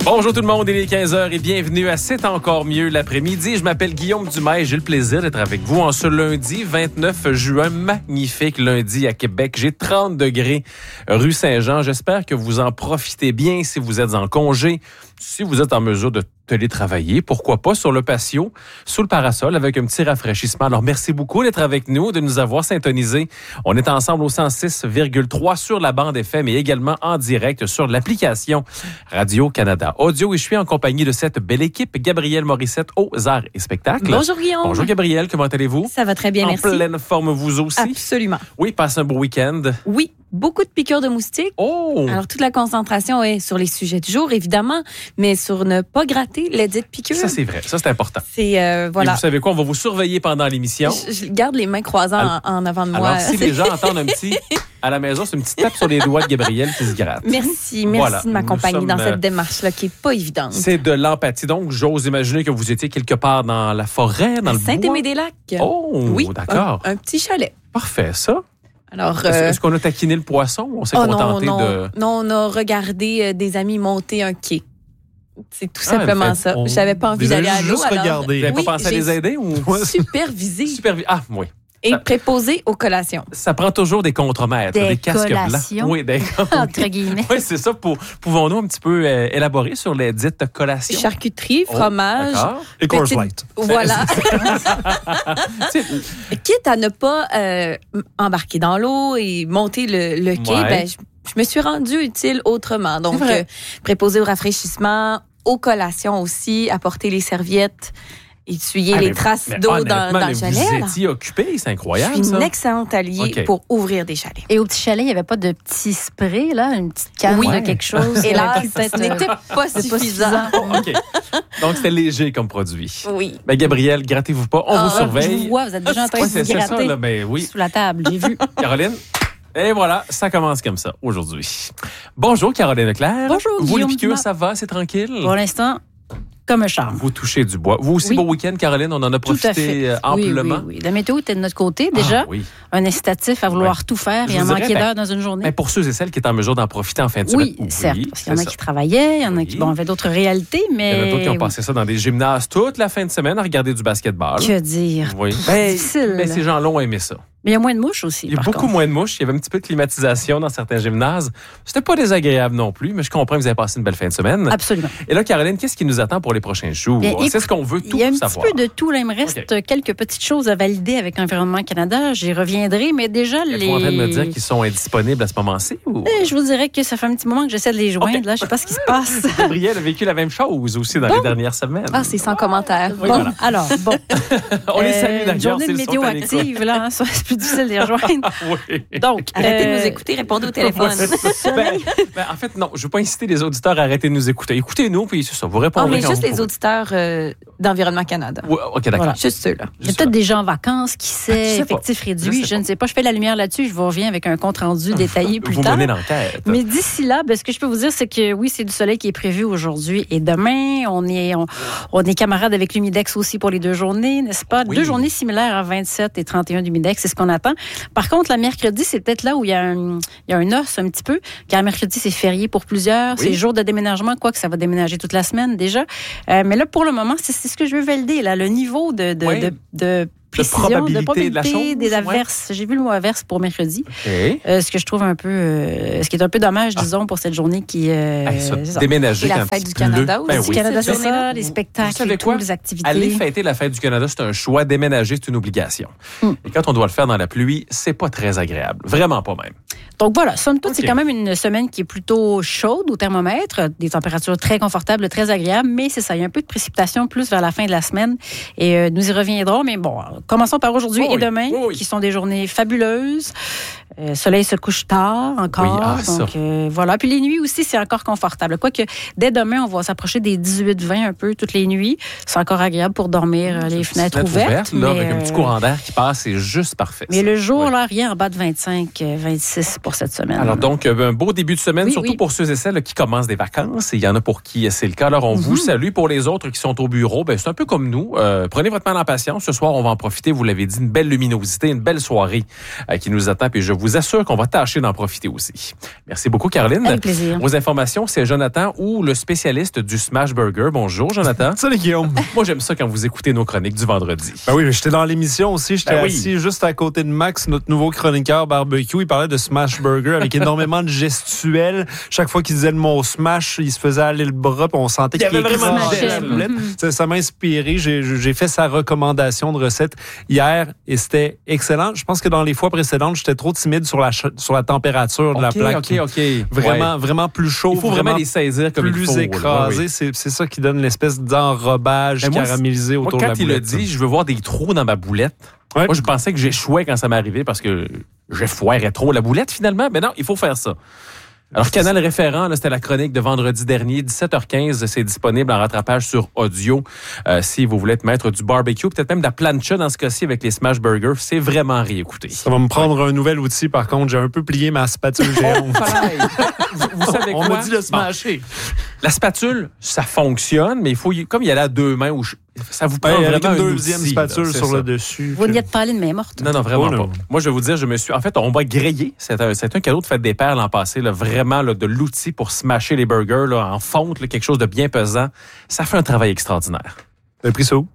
Bonjour tout le monde, il est 15h et bienvenue à C'est encore mieux l'après-midi. Je m'appelle Guillaume Dumais et j'ai le plaisir d'être avec vous en ce lundi 29 juin. Magnifique lundi à Québec. J'ai 30 degrés rue Saint-Jean. J'espère que vous en profitez bien si vous êtes en congé. Si vous êtes en mesure de télétravailler, pourquoi pas sur le patio, sous le parasol, avec un petit rafraîchissement. Alors, merci beaucoup d'être avec nous, de nous avoir syntonisés. On est ensemble au 106,3 sur la bande FM et également en direct sur l'application Radio-Canada Audio. Et je suis en compagnie de cette belle équipe, Gabrielle Morissette aux arts et spectacles. Bonjour Guillaume. Bonjour Gabrielle, comment allez-vous? Ça va très bien, merci. En pleine forme vous aussi? Absolument. Oui, passez un beau week-end. Oui, beaucoup de piqûres de moustiques. Oh! Alors, toute la concentration est sur les sujets du jour, évidemment, mais sur ne pas gratter les dites piqûres. Ça, c'est vrai. Ça, c'est important. C'est, voilà. Et vous savez quoi? On va vous surveiller pendant l'émission. Je garde les mains croisées en avant de moi. Alors, si les gens entendent un petit... À la maison, c'est une petite tape sur les doigts de Gabrielle qui se gratte. Merci Voilà. de m'accompagner dans cette démarche-là qui n'est pas évidente. C'est de l'empathie. Donc, j'ose imaginer que vous étiez quelque part dans la forêt, dans le bois. Saint-Aimé-des-Lacs. Oh, oui, d'accord. Un petit chalet. Parfait, ça. Alors, Est-ce qu'on a taquiné le poisson ou on s'est contenté de... Non, on a regardé des amis monter un quai. C'est tout simplement ça. Je n'avais pas envie d'aller à l'eau. Juste regarder. Vous n'avez pas pensé à les aider ou... Supervisé. Ah, oui. Et préposé aux collations. Ça prend toujours des contremaîtres, des casques blancs. Oui, entre guillemets. Oui, c'est ça. Pouvons-nous un petit peu élaborer sur les dites collations? Charcuterie, fromage. Et Coors Light. Voilà. Quitte à ne pas embarquer dans l'eau et monter le quai, ben, je me suis rendue utile autrement. Donc, préposé au rafraîchissement, aux collations aussi, apporter les serviettes, essuyer les traces d'eau dans le chalet. Vous étiez occupé, c'est incroyable. Je suis une excellente alliée pour ouvrir des chalets. Et au petit chalet, il n'y avait pas de petit spray, là, une petite canne de quelque chose. Et là, ce n'était pas suffisant. OK. Donc, c'était léger comme produit. Oui. Ben, Gabrielle, grattez-vous pas. On vous surveille. Je vous vois, vous êtes déjà en train de vous gratter ça, là, ben, oui. sous la table, j'ai vu. Caroline? Et voilà, ça commence comme ça aujourd'hui. Bonjour, Caroline Leclerc. Bonjour, vous, Guillaume. les piqûres, ça va? C'est tranquille? Pour l'instant, comme un charme. Vous touchez du bois. Vous aussi, beau week-end, Caroline? On en a profité amplement. Oui. La météo était de notre côté, déjà. Un incitatif à vouloir tout faire et à manquer d'heures dans une journée. Mais pour ceux et celles qui étaient en mesure d'en profiter en fin de semaine. Oui, certes. Parce qu'il y en a qui travaillaient, il y en a qui avaient d'autres réalités, mais... Il y en a d'autres qui ont passé ça dans des gymnases toute la fin de semaine à regarder du basketball. Que dire? Oui. Difficile. Mais ces gens-là ont aimé ça. Mais il y a moins de mouches aussi. Il y a beaucoup moins de mouches. Il y avait un petit peu de climatisation dans certains gymnases. C'était pas désagréable non plus, mais je comprends que vous avez passé une belle fin de semaine. Absolument. Et là, Caroline, qu'est-ce qui nous attend pour les prochains jours? C'est ce qu'on veut tout savoir. Il y a un petit peu de tout. Là, il me reste quelques petites choses à valider avec Environnement Canada. J'y reviendrai, mais déjà, Êtes-vous en train de me dire qu'ils sont indisponibles à ce moment-ci? Ou... Je vous dirais que ça fait un petit moment que j'essaie de les joindre. Là, je sais pas ce qui se passe. Gabrielle a vécu la même chose aussi dans les dernières semaines. Ah, c'est sans commentaire. Oui, voilà. Alors, on les salue d'ailleurs. Journée de météo active, là, c'est plus difficile de les rejoindre. Donc, arrêtez de nous écouter, répondez au téléphone. En fait, non, je ne veux pas inciter les auditeurs à arrêter de nous écouter. Écoutez-nous, puis c'est ça, vous répondrez. Mais juste les auditeurs d'Environnement Canada. OK, d'accord. Voilà. Juste ceux-là. Il y a peut-être des gens en vacances, qui sait, effectif réduit, je ne sais pas. Je fais la lumière là-dessus, je vous reviens avec un compte-rendu détaillé plus tard. Vous menez l'enquête. Mais d'ici là, ce que je peux vous dire, c'est que oui, c'est du soleil qui est prévu aujourd'hui et demain. On est camarades avec l'Humidex aussi pour les 2 journées, n'est-ce pas? 2 journées similaires à 27 et 31 d'Humidex, c'est ce qu'on attend. Par contre, la mercredi, c'est peut-être là où il y a un os un petit peu, car mercredi, c'est férié pour plusieurs. C'est jour de déménagement, quoique ça va déménager toute la semaine déjà. Mais là, pour le moment, c'est ce que je veux valider, là, le niveau de précision, de probabilité des averses. J'ai vu le mot averse pour mercredi. Ce que je trouve un peu... ce qui est un peu dommage, disons, pour cette journée qui... déménager la fête du Canada aussi. Le Canada, c'est ça, les spectacles et tout, les activités. Aller fêter la fête du Canada, c'est un choix. Déménager, c'est une obligation. Et quand on doit le faire dans la pluie, c'est pas très agréable. Vraiment pas même. Donc voilà, somme toute, c'est quand même une semaine qui est plutôt chaude au thermomètre, des températures très confortables, très agréables, mais c'est ça, il y a un peu de précipitation plus vers la fin de la semaine et nous y reviendrons, mais bon, commençons par aujourd'hui et demain, qui sont des journées fabuleuses. Le soleil se couche tard encore, donc voilà. Puis les nuits aussi, c'est encore confortable. Quoique, dès demain, on va s'approcher des 18-20 un peu toutes les nuits. C'est encore agréable pour dormir, les fenêtres ouvertes. Là, avec un petit courant d'air qui passe, c'est juste parfait. Mais le jour, là, rien en bas de 25-26 pour cette semaine. Alors donc, un beau début de semaine, surtout pour ceux et celles qui commencent des vacances. Et il y en a pour qui c'est le cas. Alors, on vous salue. Pour les autres qui sont au bureau, c'est un peu comme nous. Prenez votre mal en patience. Ce soir, on va en profiter. Vous l'avez dit, une belle luminosité, une belle soirée qui nous attend. Puis je vous vous assure qu'on va tâcher d'en profiter aussi. Merci beaucoup, Caroline. Avec plaisir. Vos informations, c'est Jonathan ou le spécialiste du Smash Burger. Bonjour, Jonathan. Salut, Guillaume. Moi, j'aime ça quand vous écoutez nos chroniques du vendredi. Ben oui, mais j'étais dans l'émission aussi. J'étais assis juste à côté de Max, notre nouveau chroniqueur barbecue. Il parlait de Smash Burger avec énormément de gestuels. Chaque fois qu'il disait le mot Smash, il se faisait aller le bras, puis on sentait qu'il écrasait. Ça m'a inspiré. J'ai fait sa recommandation de recette hier et c'était excellent. Je pense que dans les fois précédentes, j'étais trop timide sur la température de la plaque. OK. Vraiment plus chaud. Il faut vraiment les saisir comme il faut. Plus écrasé. C'est ça qui donne l'espèce d'enrobage caramélisé autour de la boulette. Quand il a dit, je veux voir des trous dans ma boulette, moi, je pensais que j'échouais quand ça m'arrivait parce que j'effoirais trop la boulette, finalement. Mais non, il faut faire ça. Alors, Canal Référent, là, c'était la chronique de vendredi dernier, 17h15. C'est disponible en rattrapage sur audio. Si vous voulez être maître du barbecue, peut-être même de la plancha dans ce cas-ci avec les Smash Burgers, c'est vraiment réécouté. Ça va me prendre un nouvel outil, par contre. J'ai un peu plié ma spatule géante. Vous savez quoi? On m'a dit de smasher. La spatule, ça fonctionne, mais il faut, comme il y a là deux mains, ça vous prend vraiment une deuxième spatule sur le dessus. Vous n'y êtes pas allé de main morte. Non, vraiment pas. Moi, je vais vous dire, en fait, on m'a grillé. C'est un cadeau de fête des pères l'an passé, là, vraiment là, de l'outil pour smasher les burgers là, en fonte, là, quelque chose de bien pesant. Ça fait un travail extraordinaire. T'as pris ça où?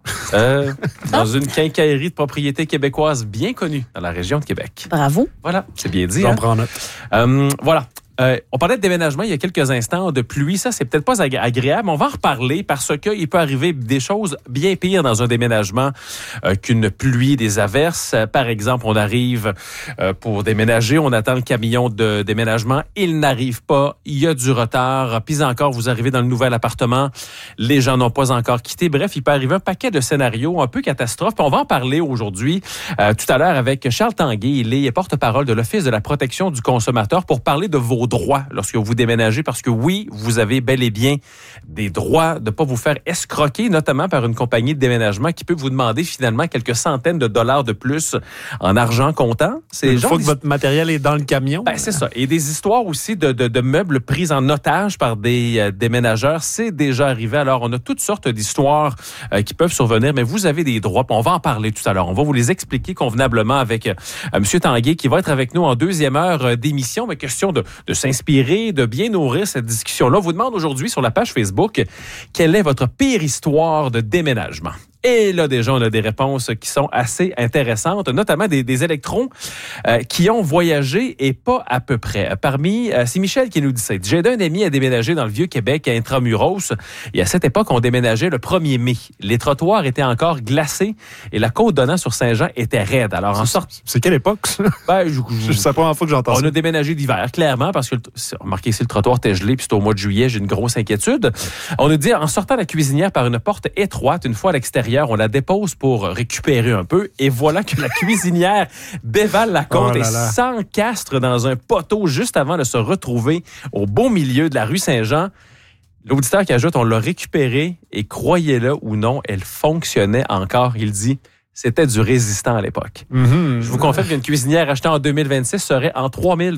Dans une quincaillerie de propriété québécoise bien connue dans la région de Québec. Bravo. Voilà, c'est bien dit. J'en prends note. Voilà. On parlait de déménagement il y a quelques instants, de pluie. Ça, c'est peut-être pas agréable. On va en reparler parce qu'il peut arriver des choses bien pires dans un déménagement qu'une pluie, des averses. Par exemple, on arrive pour déménager, on attend le camion de déménagement. Il n'arrive pas, il y a du retard. Puis encore, vous arrivez dans le nouvel appartement, les gens n'ont pas encore quitté. Bref, il peut arriver un paquet de scénarios un peu catastrophes. Puis on va en parler aujourd'hui, tout à l'heure, avec Charles Tanguay. Il est porte-parole de l'Office de la protection du consommateur pour parler de vos droits lorsque vous déménagez, parce que oui, vous avez bel et bien des droits de ne pas vous faire escroquer, notamment par une compagnie de déménagement qui peut vous demander finalement quelques centaines de dollars de plus en argent comptant. Une fois que votre matériel est dans le camion. Ben, c'est ça. Et des histoires aussi de meubles pris en otage par des déménageurs, c'est déjà arrivé. Alors, on a toutes sortes d'histoires qui peuvent survenir, mais vous avez des droits. On va en parler tout à l'heure. On va vous les expliquer convenablement avec M. Tanguay, qui va être avec nous en deuxième heure d'émission. Mais question de s'inspirer, de bien nourrir cette discussion-là. On vous demande aujourd'hui sur la page Facebook quelle est votre pire histoire de déménagement. Et là, déjà, on a des réponses qui sont assez intéressantes, notamment des électrons qui ont voyagé et pas à peu près. Parmi, c'est Michel qui nous dit ça. J'ai aidé un ami à déménager dans le Vieux-Québec à Intramuros. Et à cette époque, on déménageait le 1er mai. Les trottoirs étaient encore glacés et la côte donnant sur Saint-Jean était raide. Alors, c'est quelle époque, ça? Ben, c'est la première fois que j'entends ça. On a déménagé d'hiver, clairement, parce que, remarquez, si le trottoir était gelé, puis c'est au mois de juillet, j'ai une grosse inquiétude. On nous dit, en sortant la cuisinière par une porte étroite, une fois à l'extérieur, on la dépose pour récupérer un peu et voilà que la cuisinière dévale la côte et s'encastre dans un poteau juste avant de se retrouver au beau milieu de la rue Saint-Jean. L'auditeur qui ajoute, on l'a récupérée et croyez-le ou non, elle fonctionnait encore. Il dit, c'était du résistant à l'époque. Je vous confirme qu'une cuisinière achetée en 2026 serait en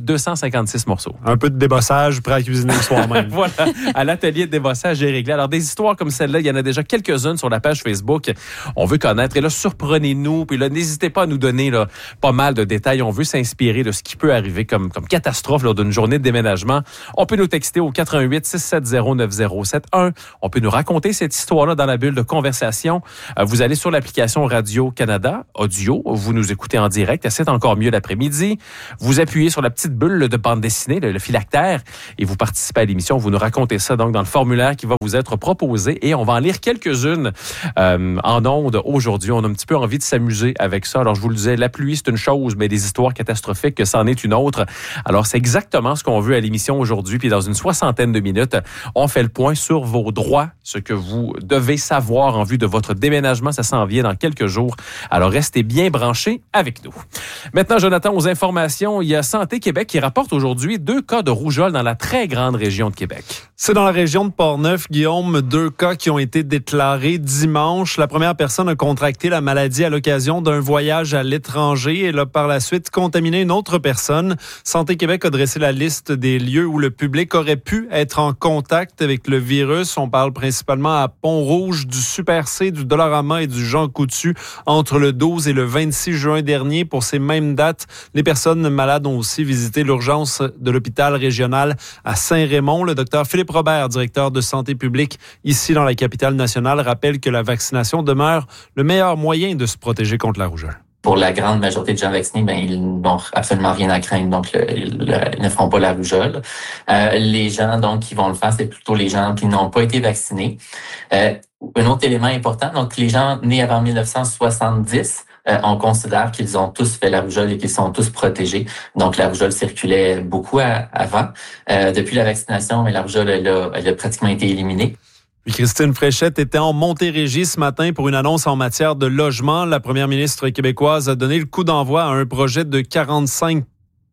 3256 morceaux. Un peu de débossage, prêt à cuisiner le soir même. Voilà, à l'atelier de débossage est réglé. Alors, des histoires comme celle-là, il y en a déjà quelques-unes sur la page Facebook. On veut connaître. Et là, surprenez-nous. Puis là, n'hésitez pas à nous donner là, pas mal de détails. On veut s'inspirer de ce qui peut arriver comme catastrophe lors d'une journée de déménagement. On peut nous texter au 88 670 9071. On peut nous raconter cette histoire-là dans la bulle de conversation. Vous allez sur l'application Radio-Canada, audio, vous nous écoutez en direct, c'est encore mieux l'après-midi. Vous appuyez sur la petite bulle de bande dessinée, le phylactère, et vous participez à l'émission. Vous nous racontez ça donc dans le formulaire qui va vous être proposé et on va en lire quelques-unes en ondes aujourd'hui. On a un petit peu envie de s'amuser avec ça. Alors, je vous le disais, la pluie, c'est une chose, mais des histoires catastrophiques, c'en est une autre. Alors, c'est exactement ce qu'on veut à l'émission aujourd'hui. Puis, dans une 60aine de minutes, on fait le point sur vos droits, ce que vous devez savoir en vue de votre déménagement. Ça s'en vient dans quelques jours. Alors, restez bien branchés avec nous. Maintenant, Jonathan, aux informations, il y a Santé Québec qui rapporte aujourd'hui 2 cas de rougeole dans la très grande région de Québec. C'est dans la région de Portneuf, Guillaume, 2 cas qui ont été déclarés dimanche. La première personne a contracté la maladie à l'occasion d'un voyage à l'étranger et a par la suite contaminé une autre personne. Santé Québec a dressé la liste des lieux où le public aurait pu être en contact avec le virus. On parle principalement à Pont-Rouge, du Super C, du Dollarama et du Jean Coutu, Entre le 12 et le 26 juin dernier, pour ces mêmes dates, les personnes malades ont aussi visité l'urgence de l'hôpital régional à Saint-Raymond. Le docteur Philippe Robert, directeur de santé publique ici dans la capitale nationale, rappelle que la vaccination demeure le meilleur moyen de se protéger contre la rougeole. Pour la grande majorité de gens vaccinés, ils n'ont absolument rien à craindre, donc ils ne feront pas la rougeole. Les gens donc qui vont le faire, c'est plutôt les gens qui n'ont pas été vaccinés. Un autre élément important, donc les gens nés avant 1970, on considère qu'ils ont tous fait la rougeole et qu'ils sont tous protégés. Donc la rougeole circulait beaucoup avant. Depuis la vaccination, mais la rougeole elle a pratiquement été éliminée. Puis Christine Fréchette était en Montérégie ce matin pour une annonce en matière de logement. La première ministre québécoise a donné le coup d'envoi à un projet de 45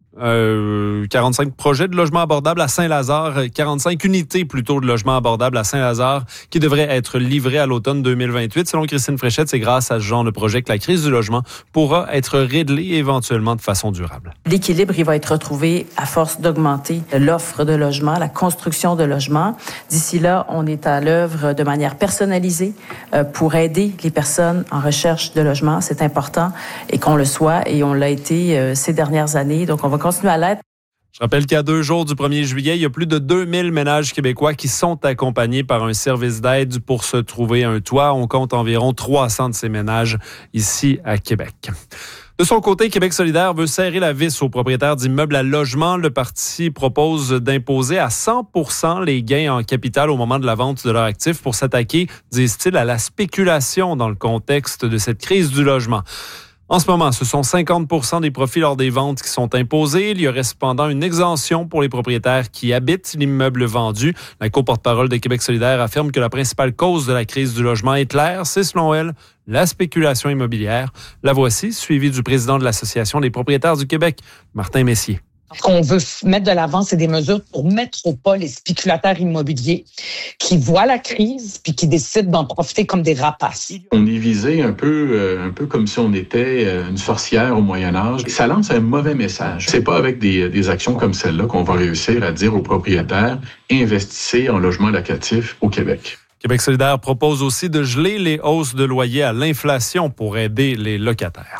projets de logements abordables à Saint-Lazare, 45 unités plutôt de logements abordables à Saint-Lazare qui devraient être livrés à l'automne 2028. Selon Christine Fréchette, c'est grâce à ce genre de projet que la crise du logement pourra être réglée éventuellement de façon durable. L'équilibre, il va être retrouvé à force d'augmenter l'offre de logement, la construction de logements. D'ici là, on est à l'œuvre de manière personnalisée pour aider les personnes en recherche de logement. C'est important et qu'on le soit et on l'a été ces dernières années. Donc, on va continuer à l'être. Je rappelle qu'à 2 jours du 1er juillet, il y a plus de 2000 ménages québécois qui sont accompagnés par un service d'aide pour se trouver un toit. On compte environ 300 de ces ménages ici à Québec. De son côté, Québec solidaire veut serrer la vis aux propriétaires d'immeubles à logement. Le parti propose d'imposer à 100% les gains en capital au moment de la vente de leurs actifs pour s'attaquer, disent-ils, à la spéculation dans le contexte de cette crise du logement. En ce moment, ce sont 50% des profits lors des ventes qui sont imposés. Il y aurait cependant une exemption pour les propriétaires qui habitent l'immeuble vendu. La co-porte-parole de Québec solidaire affirme que la principale cause de la crise du logement est claire. C'est, selon elle, la spéculation immobilière. La voici, suivie du président de l'Association des propriétaires du Québec, Martin Messier. Ce qu'on veut mettre de l'avant, c'est des mesures pour mettre au pas les spéculateurs immobiliers qui voient la crise puis qui décident d'en profiter comme des rapaces. On est visé un peu comme si on était une sorcière au Moyen Âge. Ça lance un mauvais message. C'est pas avec des actions comme celle-là qu'on va réussir à dire aux propriétaires investissez en logement locatif au Québec. Québec solidaire propose aussi de geler les hausses de loyers à l'inflation pour aider les locataires.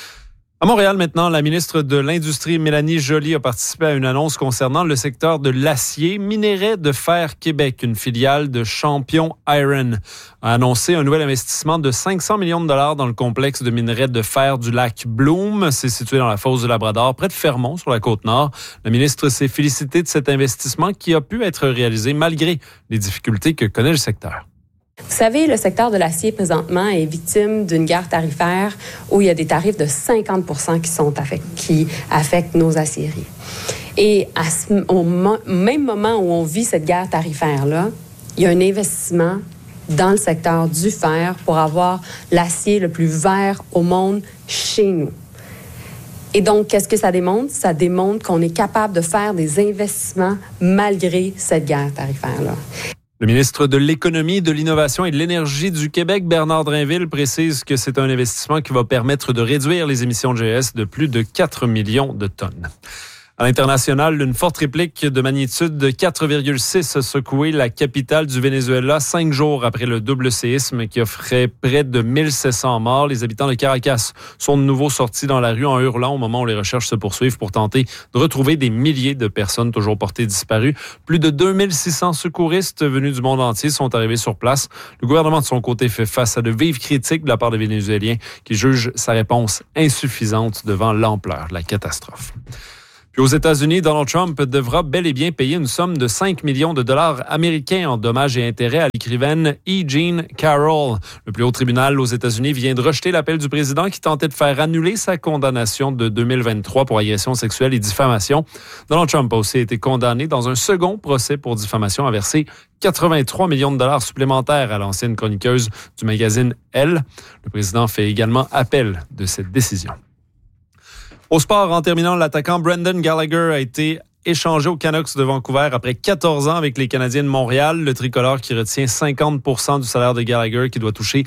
À Montréal, maintenant, la ministre de l'Industrie, Mélanie Joly, a participé à une annonce concernant le secteur de l'acier. Minerais de Fer Québec, une filiale de Champion Iron, a annoncé un nouvel investissement de 500 millions de dollars dans le complexe de minerais de fer du lac Bloom. C'est situé dans la fosse du Labrador, près de Fermont, sur la Côte-Nord. La ministre s'est félicitée de cet investissement qui a pu être réalisé malgré les difficultés que connaît le secteur. Vous savez, le secteur de l'acier, présentement, est victime d'une guerre tarifaire où il y a des tarifs de 50% qui affectent nos aciéries. Et au même moment où on vit cette guerre tarifaire-là, il y a un investissement dans le secteur du fer pour avoir l'acier le plus vert au monde chez nous. Et donc, qu'est-ce que ça démontre? Ça démontre qu'on est capable de faire des investissements malgré cette guerre tarifaire-là. Le ministre de l'Économie, de l'Innovation et de l'Énergie du Québec, Bernard Drinville, précise que c'est un investissement qui va permettre de réduire les émissions de GES de plus de 4 millions de tonnes. À l'international, une forte réplique de magnitude de 4,6 a secoué la capitale du Venezuela 5 jours après le double séisme qui offrait près de 1700 morts. Les habitants de Caracas sont de nouveau sortis dans la rue en hurlant au moment où les recherches se poursuivent pour tenter de retrouver des milliers de personnes toujours portées disparues. Plus de 2600 secouristes venus du monde entier sont arrivés sur place. Le gouvernement, de son côté, fait face à de vives critiques de la part des Vénézuéliens qui jugent sa réponse insuffisante devant l'ampleur de la catastrophe. Puis aux États-Unis, Donald Trump devra bel et bien payer une somme de 5 millions de dollars américains en dommages et intérêts à l'écrivaine E. Jean Carroll. Le plus haut tribunal aux États-Unis vient de rejeter l'appel du président qui tentait de faire annuler sa condamnation de 2023 pour agression sexuelle et diffamation. Donald Trump a aussi été condamné dans un second procès pour diffamation à verser 83 millions de dollars supplémentaires à l'ancienne chroniqueuse du magazine Elle. Le président fait également appel de cette décision. Au sport, en terminant, l'attaquant Brendan Gallagher a été échangé aux Canucks de Vancouver après 14 ans avec les Canadiens de Montréal. Le tricolore qui retient 50% du salaire de Gallagher, qui doit toucher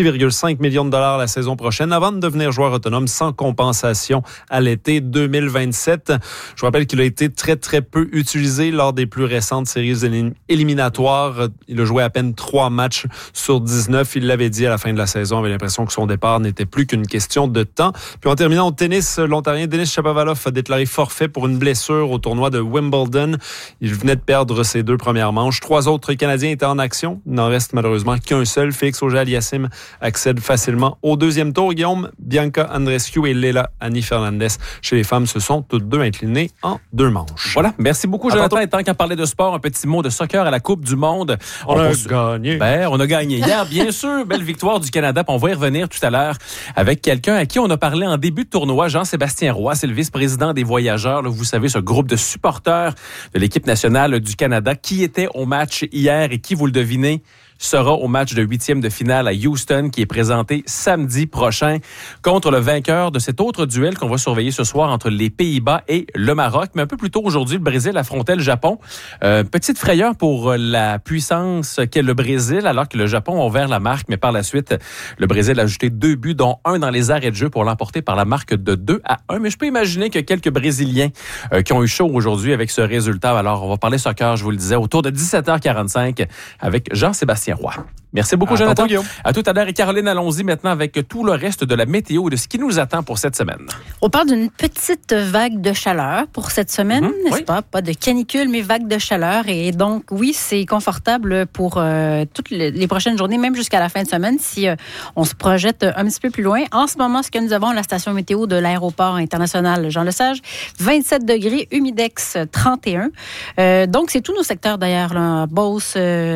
6,5 millions de dollars la saison prochaine avant de devenir joueur autonome sans compensation à l'été 2027. Je vous rappelle qu'il a été très, très peu utilisé lors des plus récentes séries éliminatoires. Il a joué à peine 3 matchs sur 19. Il l'avait dit à la fin de la saison. On avait l'impression que son départ n'était plus qu'une question de temps. Puis en terminant au tennis, l'Ontarien Denis Shapovalov a déclaré forfait pour une blessure au tournoi de Wimbledon. Il venait de perdre ses 2 premières manches. 3 autres Canadiens étaient en action. Il n'en reste malheureusement qu'un seul. Félix Auger-Aliassime accède facilement au 2e tour. Guillaume, Bianca Andreescu et Leila Annie Fernandez chez les femmes se sont toutes 2 inclinées en 2 manches. Voilà. Merci beaucoup, Jonathan. Et tant qu'à parler de sport, un petit mot de soccer à la Coupe du Monde. On a gagné. On a gagné hier, bien sûr. Belle victoire du Canada. On va y revenir tout à l'heure avec quelqu'un à qui on a parlé en début de tournoi, Jean-Sébastien Roy. C'est le vice-président des Voyageurs. Là, vous savez, ce groupe de supporters de l'équipe nationale du Canada qui était au match hier et qui, vous le devinez, sera au match de 8e de finale à Houston qui est présenté samedi prochain contre le vainqueur de cet autre duel qu'on va surveiller ce soir entre les Pays-Bas et le Maroc. Mais un peu plus tôt aujourd'hui, le Brésil affrontait le Japon. Petite frayeur pour la puissance qu'est le Brésil alors que le Japon a ouvert la marque. Mais par la suite, le Brésil a ajouté 2 buts, dont un dans les arrêts de jeu pour l'emporter par la marque de 2-1. Mais je peux imaginer qu'il y a quelques Brésiliens qui ont eu chaud aujourd'hui avec ce résultat. Alors, on va parler soccer, je vous le disais, autour de 17h45 avec Jean-Sébastien Roy. Merci beaucoup, Jonathan. À tout à l'heure. Et Caroline, allons-y maintenant avec tout le reste de la météo et de ce qui nous attend pour cette semaine. On parle d'une petite vague de chaleur pour cette semaine, n'est-ce pas? Pas de canicule, mais vague de chaleur. Et donc, oui, c'est confortable pour toutes les prochaines journées, même jusqu'à la fin de semaine, si on se projette un petit peu plus loin. En ce moment, ce que nous avons à la station météo de l'aéroport international Jean-Lesage, 27 degrés, humidex 31. Donc, c'est tous nos secteurs d'ailleurs, là, Beauce,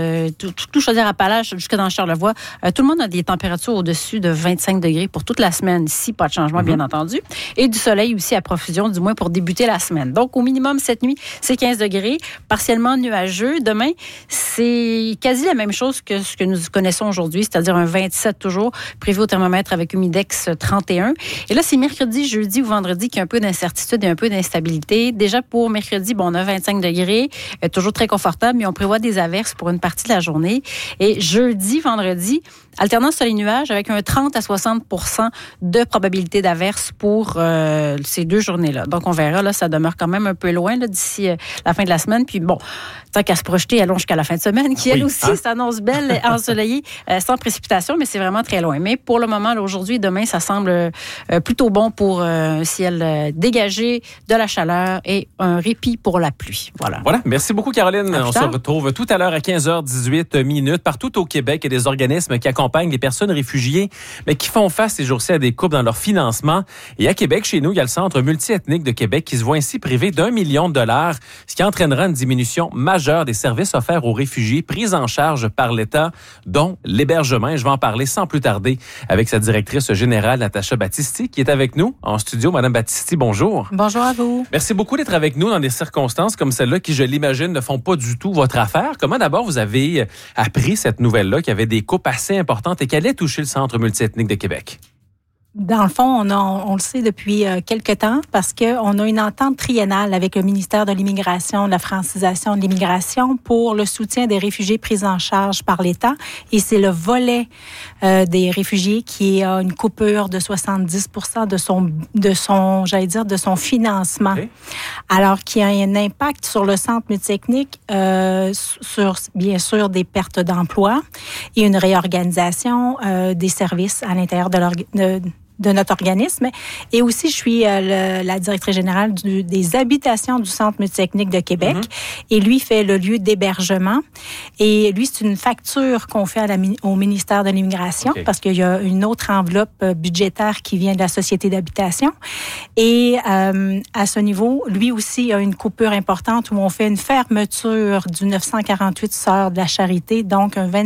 tout Chaudière-Appalaches, jusque dans Charlevoix. Tout le monde a des températures au-dessus de 25 degrés pour toute la semaine, ici, pas de changement, bien entendu. Et du soleil aussi à profusion, du moins pour débuter la semaine. Donc, au minimum, cette nuit, c'est 15 degrés, partiellement nuageux. Demain, c'est quasi la même chose que ce que nous connaissons aujourd'hui, c'est-à-dire un 27 toujours, prévu au thermomètre avec humidex 31. Et là, c'est mercredi, jeudi ou vendredi qu'il y a un peu d'incertitude et un peu d'instabilité. Déjà, pour mercredi, on a 25 degrés, toujours très confortable, mais on prévoit des averses pour une partie de la journée. Et jeudi, vendredi, alternance soleil-nuage avec un 30 à 60% de probabilité d'averse pour ces 2 journées-là. Donc, on verra, là, ça demeure quand même un peu loin là, d'ici la fin de la semaine. Puis bon, tant qu'à se projeter, allons jusqu'à la fin de semaine, qui elle aussi s'annonce belle, ensoleillée, sans précipitation, mais c'est vraiment très loin. Mais pour le moment, là, aujourd'hui et demain, ça semble plutôt bon pour un ciel dégagé, de la chaleur et un répit pour la pluie. Voilà. Merci beaucoup, Caroline. On se retrouve tout à l'heure à 15h18 partout au Québec. Il y a des organismes qui accompagnent les personnes réfugiées, mais qui font face ces jours-ci à des coupes dans leur financement. Et à Québec, chez nous, il y a le Centre multiethnique de Québec qui se voit ainsi privé d'1 million de dollars, ce qui entraînera une diminution majeure des services offerts aux réfugiés pris en charge par l'État, dont l'hébergement. Et je vais en parler sans plus tarder avec sa directrice générale, Natacha Battisti, qui est avec nous en studio. Madame Battisti, bonjour. Bonjour à vous. Merci beaucoup d'être avec nous dans des circonstances comme celle-là qui, je l'imagine, ne font pas du tout votre affaire. Comment d'abord vous avez appris cette nouvelle-là, qu'il y avait des coupes assez importantes et qu'elle allait toucher le Centre multiethnique de Québec? Dans le fond, on le sait depuis quelque temps parce qu'on a une entente triennale avec le ministère de l'Immigration, de la francisation de l'immigration pour le soutien des réfugiés pris en charge par l'État. Et c'est le volet des réfugiés qui a une coupure de 70% de son financement. Okay. Alors qu'il y a un impact sur le Centre multiethnique, sur bien sûr des pertes d'emploi et une réorganisation des services à l'intérieur de notre organisme. Et aussi, je suis la directrice générale des habitations du Centre multiethnique de Québec. Et lui fait le lieu d'hébergement. Et lui, c'est une facture qu'on fait au ministère de l'Immigration parce qu'il y a une autre enveloppe budgétaire qui vient de la Société d'habitation. Et à ce niveau, lui aussi a une coupure importante où on fait une fermeture du 948 Sœurs de la Charité, donc un